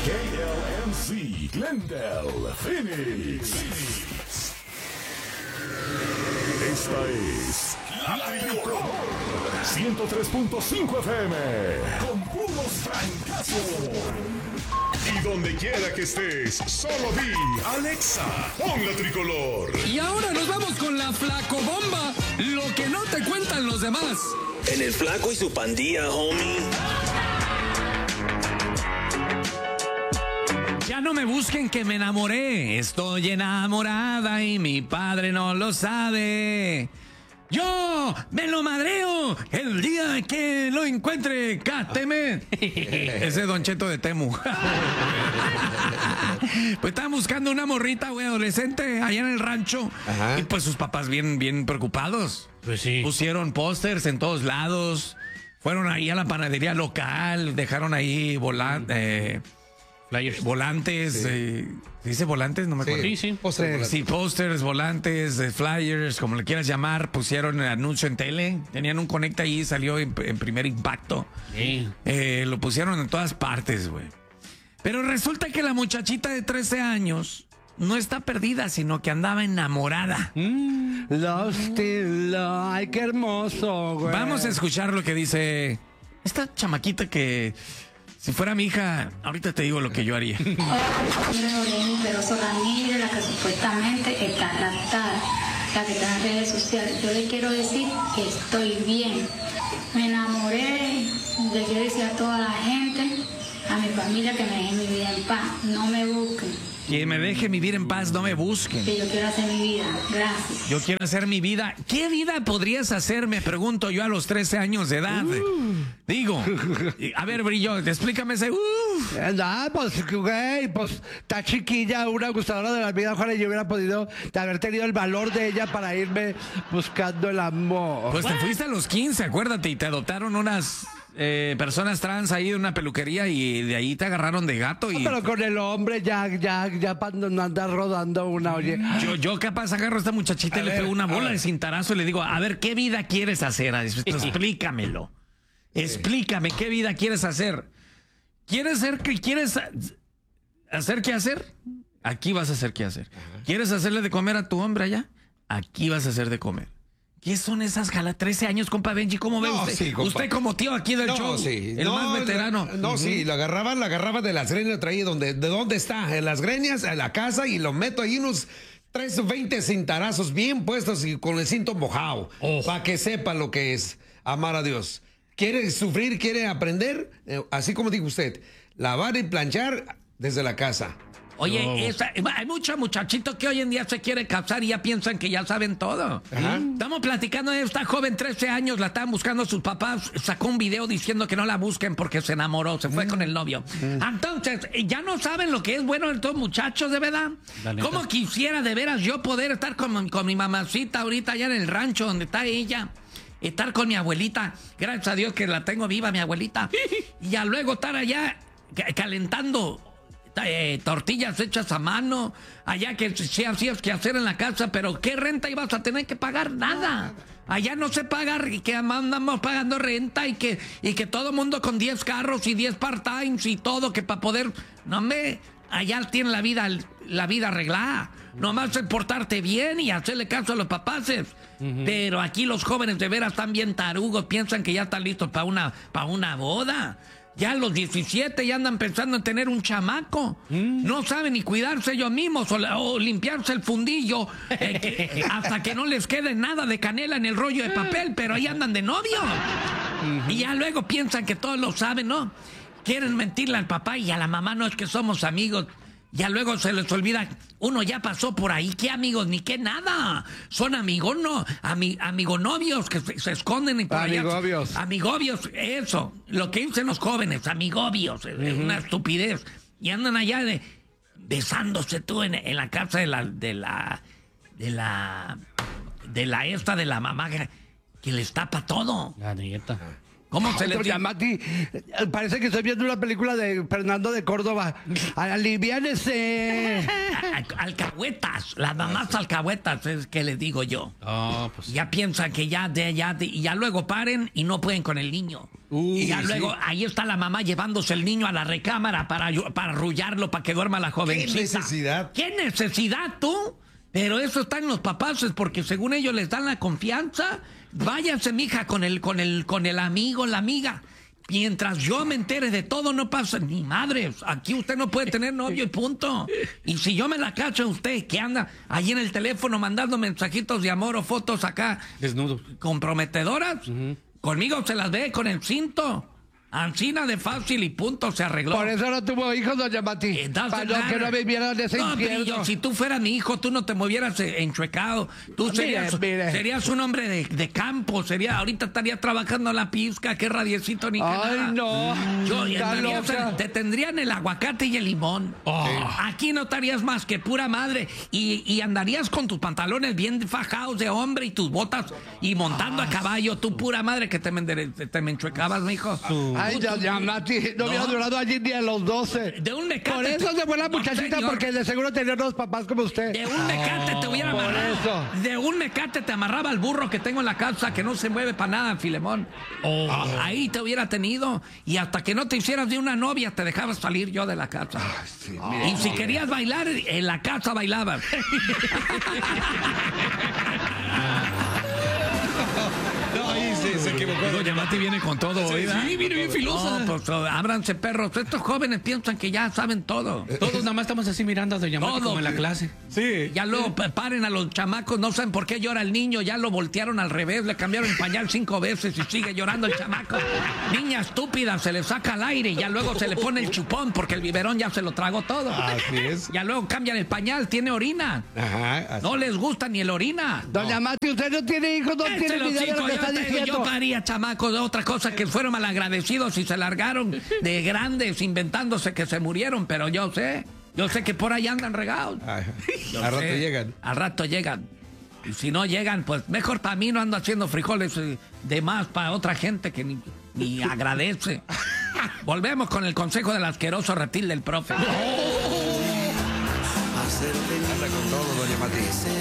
KLMC, Glendale, Phoenix. Esta es La Tricolor 103.5 FM con puros francazos. Y donde quiera que estés, solo di Alexa, pon La Tricolor. Y ahora nos vamos con la flacobomba, lo que no te cuentan los demás. En el flaco y su pandilla, homie. Ya no me busquen que me enamoré, estoy enamorada y mi padre no lo sabe. Yo me lo madreo el día que lo encuentre, cáteme. Ese Don Cheto de Temu. Pues estaban buscando una morrita, güey, adolescente allá en el rancho. Ajá. Y pues sus papás bien preocupados. Pues sí. Pusieron pósters en todos lados. Fueron ahí a la panadería local, dejaron ahí volantes, sí. ¿Dice volantes? No me acuerdo. Sí. Pósters, volantes, flyers, como le quieras llamar. Pusieron el anuncio en tele. Tenían un conecta ahí, salió en Primer Impacto. Sí. Lo pusieron en todas partes, güey. Pero resulta que la muchachita de 13 años no está perdida, sino que andaba enamorada. Lost in love. Ay, qué hermoso, güey. Vamos a escuchar lo que dice esta chamaquita que... Si fuera mi hija, ahorita te digo lo que yo haría. Pero son la niña, la que supuestamente está raptada, la que está en redes sociales. Yo le quiero decir que estoy bien. Me enamoré, le quiero decir a toda la gente, a mi familia, que me dejen mi vida en paz. No me busquen. Que me deje vivir en paz, no me busquen. Que yo quiero hacer mi vida. Gracias. Yo quiero hacer mi vida. ¿Qué vida podrías hacer? Me pregunto yo a los 13 años de edad. Digo, a ver, Brillo, explícame ese. Pues, güey, pues, está chiquilla, una gustadora de la vida. Ojalá yo hubiera podido haber tenido el valor de ella para irme buscando el amor. Pues te fuiste a los 15, acuérdate, y te adoptaron unas personas trans ahí de una peluquería y de ahí te agarraron de gato. Y... Pero con el hombre ya para no andar rodando una, oye. Yo capaz agarro a esta muchachita y le pego una bola de cintarazo y le digo, a ver, ¿qué vida quieres hacer? Explícamelo. Explícame, ¿qué vida quieres hacer? ¿Quieres hacer qué hacer? Aquí vas a hacer qué hacer. ¿Quieres hacerle de comer a tu hombre allá? Aquí vas a hacer de comer. ¿Qué son esas galas? 13 años, compa Benji, ¿cómo ve usted? Sí, usted como tío aquí del show, el más veterano. Sí, lo agarraba de las greñas, traía ¿de dónde está? En las greñas, en la casa, y lo meto ahí unos 20 cintarazos bien puestos y con el cinto mojado, para que sepa lo que es amar a Dios. ¿Quiere sufrir? ¿Quiere aprender? Así como dijo usted, lavar y planchar desde la casa. Oye, hay muchos muchachitos que hoy en día se quieren casar y ya piensan que ya saben todo. Ajá. Estamos platicando de esta joven, 13 años, la estaban buscando sus papás, sacó un video diciendo que no la busquen porque se enamoró, se fue con el novio. Entonces, ya no saben lo que es bueno de estos muchachos, de verdad. ¿Cómo quisiera de veras yo poder estar con mi mamacita ahorita allá en el rancho donde está ella? Estar con mi abuelita, gracias a Dios que la tengo viva, mi abuelita. Y ya luego estar allá calentando tortillas hechas a mano, allá que sí hacías que hacer en la casa, pero ¿qué renta ibas a tener que pagar? Nada. Allá no se paga, que andamos pagando renta y que todo el mundo con 10 carros y 10 part-times y todo, que para poder... allá tienen la vida arreglada. Nomás es portarte bien y hacerle caso a los papaces. Pero aquí los jóvenes de veras están bien tarugos, piensan que ya están listos para una boda. Ya a los 17 ya andan pensando en tener un chamaco. No saben ni cuidarse ellos mismos o limpiarse el fundillo hasta que no les quede nada de canela en el rollo de papel, pero ahí andan de novio. Y ya luego piensan que todos lo saben, ¿no? Quieren mentirle al papá y a la mamá, no es que somos amigos. Ya luego se les olvida, uno ya pasó por ahí, ¿qué amigos? Ni qué nada. Son amigos, no, amigonovios que se esconden y por allá. Amigobios, eso. Lo que dicen los jóvenes, amigobios, es una estupidez. Y andan allá besándose tú en la casa de la mamá que les tapa todo. La nieta. ¿Cómo se le Doña dice? Mati, parece que estoy viendo una película de Fernando de Córdoba. Aliviánese. Alcahuetas, las mamás alcahuetas es que les digo yo. Pues. Ya piensan que ya luego paren y no pueden con el niño. Y ya luego ahí está la mamá llevándose el niño a la recámara para arrullarlo para que duerma la jovencita. ¿Qué necesidad? ¿Qué necesidad tú? Pero eso está en los papás, es porque según ellos les dan la confianza. Váyanse, mija, con el amigo, la amiga. Mientras yo me entere de todo, no pasa ni madres. Aquí usted no puede tener novio y punto. Y si yo me la cacho a usted, que anda ahí en el teléfono mandando mensajitos de amor o fotos acá Desnudo. comprometedoras, conmigo se las ve con el cinto. Ancina de fácil y punto, se arregló. Por eso no tuvo hijos, doña Mati. Para que no vivieran de ese infierno. Brillo, si tú fueras mi hijo, tú no te movieras enchuecado. Tú serías un hombre de campo. Ahorita estarías trabajando en la pizca, qué radiecito ni nada. Ay, no. Te tendrían el aguacate y el limón. Aquí no estarías más que pura madre. Y andarías con tus pantalones bien fajados de hombre y tus botas y montando a caballo. Tú pura madre que te me enchuecabas, mijo. Ay, doña Mati, no hubiera durado allí ni a los 12. De un mecate. Por eso se fue la muchachita, señor. porque de seguro tenía unos papás como usted. De un mecate te hubiera por amarrado. eso. De un mecate te amarraba el burro que tengo en la casa, que no se mueve para nada, Filemón. Ahí te hubiera tenido. Y hasta que no te hicieras de una novia, te dejabas salir yo de la casa. Y si querías bailar, en la casa bailabas. No, ahí se equivocó. Doña Mati viene con todo hoy, ¿verdad? Sí, viene bien filosa. No, pues ábranse, perros. Estos jóvenes piensan que ya saben todo. Todos nada más estamos así mirando a Doña Mati Todo. como en la clase. Sí. Ya luego paren a los chamacos, no saben por qué llora el niño, ya lo voltearon al revés, le cambiaron el pañal 5 veces y sigue llorando el chamaco. Niña estúpida, se le saca al aire y ya luego se le pone el chupón porque el biberón ya se lo tragó todo. Así es. Ya luego cambian el pañal, tiene orina. Ajá. Así. No les gusta ni el orina. Doña Mati, usted no tiene hijos, no tiene ni idea de lo que está yo diciendo. paría chamacos de otra cosa que fueron malagradecidos y se largaron de grandes inventándose que se murieron, pero yo sé que por ahí andan regados. Ajá. Yo Al rato sé, llegan. Al rato llegan. Y si no llegan, pues mejor para mí no ando haciendo frijoles de más para otra gente que ni agradece. Volvemos con el consejo del asqueroso reptil del profe. Anda con todo, doña Mati.